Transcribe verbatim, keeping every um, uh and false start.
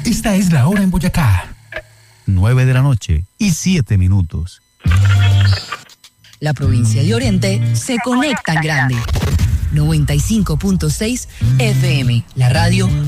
Esta es la hora en Boyacá. nueve de la noche y siete minutos. La provincia de Oriente se conecta en grande. noventa y cinco punto seis F M, la radio